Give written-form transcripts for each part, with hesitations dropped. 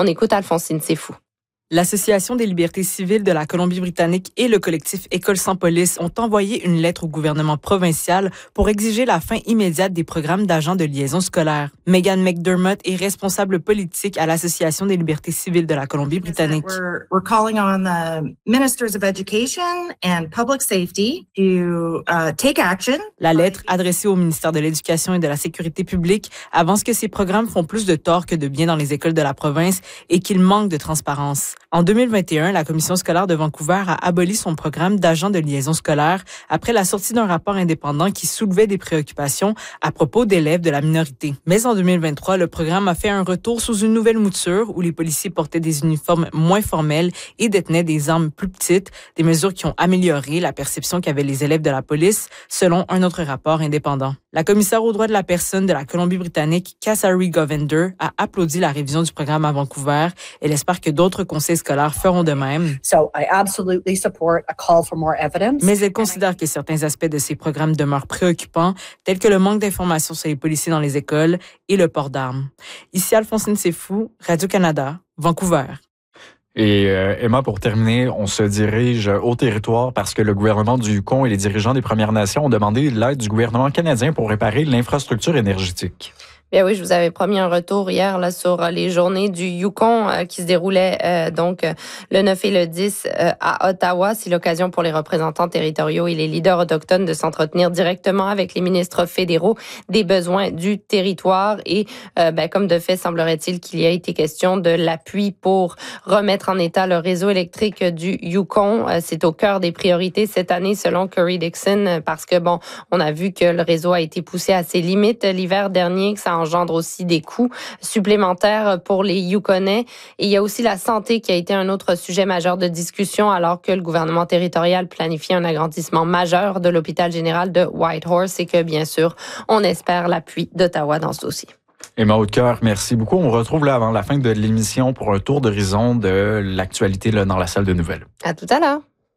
On écoute Alphonsine Sefou. L'Association des libertés civiles de la Colombie-Britannique et le collectif École sans police ont envoyé une lettre au gouvernement provincial pour exiger la fin immédiate des programmes d'agents de liaison scolaire. Megan McDermott est responsable politique à l'Association des libertés civiles de la Colombie-Britannique. We're calling on the ministers of education and public safety to take action. La lettre, adressée au ministère de l'Éducation et de la Sécurité publique, avance que ces programmes font plus de tort que de bien dans les écoles de la province et qu'ils manquent de transparence. En 2021, la Commission scolaire de Vancouver a aboli son programme d'agents de liaison scolaire après la sortie d'un rapport indépendant qui soulevait des préoccupations à propos d'élèves de la minorité. Mais en 2023, le programme a fait un retour sous une nouvelle mouture où les policiers portaient des uniformes moins formels et détenaient des armes plus petites, des mesures qui ont amélioré la perception qu'avaient les élèves de la police, selon un autre rapport indépendant. La commissaire aux droits de la personne de la Colombie-Britannique, Kasari Govender, a applaudi la révision du programme à Vancouver. Elle espère que d'autres conseils scolaires feront de même. Mais elle considère que certains aspects de ces programmes demeurent préoccupants, tels que le manque d'informations sur les policiers dans les écoles et le port d'armes. Ici Alphonsine Sefou, Radio-Canada, Vancouver. Et Emma, pour terminer, on se dirige au territoire parce que le gouvernement du Yukon et les dirigeants des Premières Nations ont demandé l'aide du gouvernement canadien pour réparer l'infrastructure énergétique. Bien oui, je vous avais promis un retour hier là sur les journées du Yukon qui se déroulaient donc le 9 et le 10 à Ottawa. C'est l'occasion pour les représentants territoriaux et les leaders autochtones de s'entretenir directement avec les ministres fédéraux des besoins du territoire. Et comme de fait, semblerait-il qu'il y a été question de l'appui pour remettre en état le réseau électrique du Yukon. C'est au cœur des priorités cette année selon Curry Dixon parce que on a vu que le réseau a été poussé à ses limites l'hiver dernier, que ça engendre aussi des coûts supplémentaires pour les Yukonais. Et il y a aussi la santé qui a été un autre sujet majeur de discussion alors que le gouvernement territorial planifie un agrandissement majeur de l'hôpital général de Whitehorse et que, bien sûr, on espère l'appui d'Ottawa dans ce dossier. Emma Hautecoeur, merci beaucoup. On retrouve là avant la fin de l'émission pour un tour d'horizon de l'actualité là, dans la salle de nouvelles. À tout à l'heure.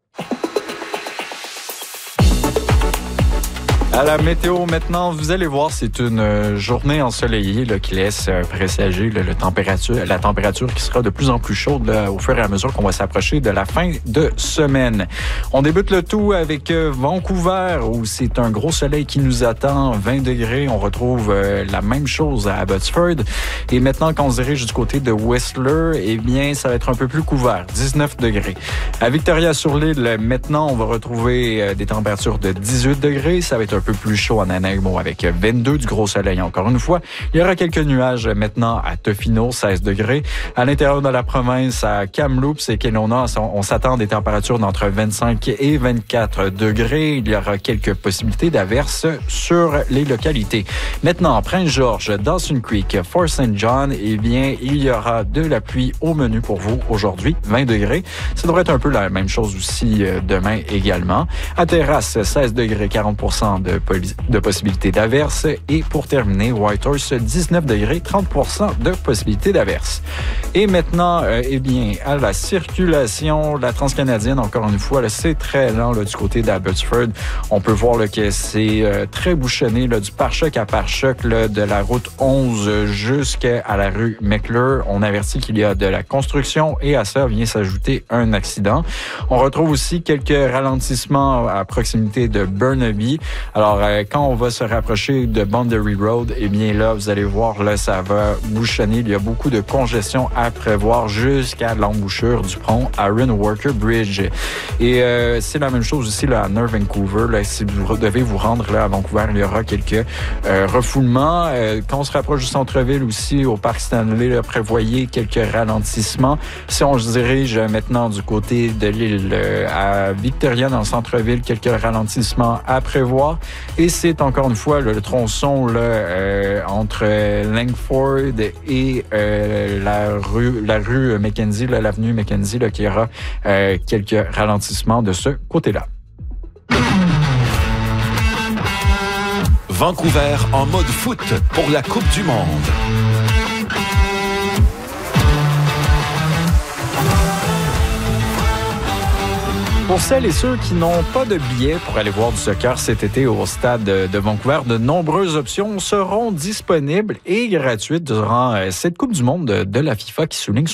À la météo maintenant, vous allez voir, c'est une journée ensoleillée là, qui laisse présager là, la température qui sera de plus en plus chaude là, au fur et à mesure qu'on va s'approcher de la fin de semaine. On débute le tout avec Vancouver où c'est un gros soleil qui nous attend, 20 degrés. On retrouve la même chose à Abbotsford. Et maintenant, quand on se dirige du côté de Whistler, eh bien, ça va être un peu plus couvert, 19 degrés. À Victoria-sur-l'Île, maintenant, on va retrouver des températures de 18 degrés. Ça va être un peu plus chaud en Nanaimo avec 22 du gros soleil encore une fois. Il y aura quelques nuages maintenant à Tofino, 16 degrés. À l'intérieur de la province, à Kamloops et Kelowna, on s'attend à des températures d'entre 25 et 24 degrés. Il y aura quelques possibilités d'averses sur les localités. Maintenant, Prince-Georges, Dawson Creek, Fort St. John, eh bien, il y aura de la pluie au menu pour vous aujourd'hui, 20 degrés. Ça devrait être un peu la même chose aussi demain également. À Terrasse, 16 degrés, 40% de possibilités d'averse. Et pour terminer, Whitehorse, 19 degrés, 30% de possibilités d'averse. Et maintenant, eh bien, à la circulation, la transcanadienne, encore une fois, là, c'est très lent là, du côté d'Abbotsford. On peut voir là, que c'est très bouchonné là, du pare-choc à pare-choc là, de la route 11 jusqu'à la rue McClure. On avertit qu'il y a de la construction et à ça vient s'ajouter un accident. On retrouve aussi quelques ralentissements à proximité de Burnaby. Alors, quand on va se rapprocher de Boundary Road, eh bien là, vous allez voir, là, ça va bouchonner. Il y a beaucoup de congestion à prévoir jusqu'à l'embouchure du pont Aaron Walker Bridge. Et c'est la même chose aussi là, à North Vancouver. Là, si vous devez vous rendre là, à Vancouver, il y aura quelques refoulements. Quand on se rapproche du centre-ville aussi, au Parc Stanley, là, prévoyez quelques ralentissements. Si on se dirige maintenant du côté de l'île à Victoria, dans le centre-ville, quelques ralentissements à prévoir. Et c'est encore une fois le tronçon là, entre Langford et la rue Mackenzie, là, l'avenue Mackenzie, là, qui aura quelques ralentissements de ce côté-là. Vancouver en mode foot pour la Coupe du Monde. Pour celles et ceux qui n'ont pas de billets pour aller voir du soccer cet été au stade de Vancouver, de nombreuses options seront disponibles et gratuites durant cette Coupe du Monde de la FIFA qui souligne